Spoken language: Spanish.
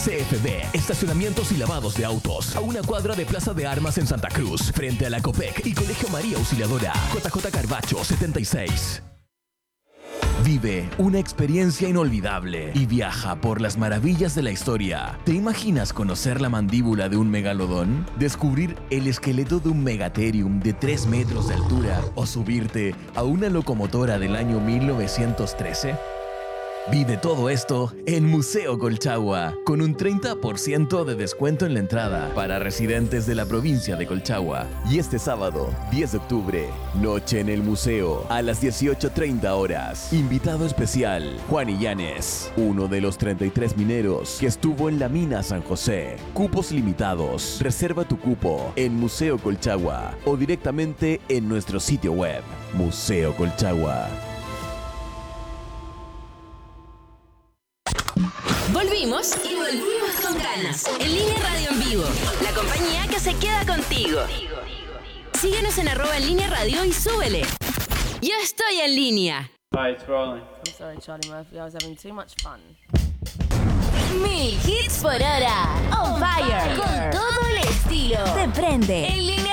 CFD, estacionamientos y lavados de autos. A una cuadra de Plaza de Armas en Santa Cruz, frente a la Copec y Colegio María Auxiliadora. JJ Carbacho 76. Vive una experiencia inolvidable y viaja por las maravillas de la historia. ¿Te imaginas conocer la mandíbula de un megalodón? ¿Descubrir el esqueleto de un megatherium de 3 metros de altura? ¿O subirte a una locomotora del año 1913? Vive todo esto en Museo Colchagua, con un 30% de descuento en la entrada para residentes de la provincia de Colchagua. Y este sábado, 10 de octubre, noche en el museo, a las 18:30 horas. Invitado especial, Juan Illanes, uno de los 33 mineros que estuvo en la mina San José. Cupos limitados. Reserva tu cupo en Museo Colchagua o directamente en nuestro sitio web, Museo Colchagua. Volvimos y volvimos con ganas. En Línea Radio en vivo, la compañía que se queda contigo. Síguenos en @enlínea radio y súbele. Yo estoy en línea. Hi, it's rolling. I'm sorry, Charlie Murphy. I was having too much fun. 1000 hits por hora. On fire. Con todo el estilo. Te prende. En Línea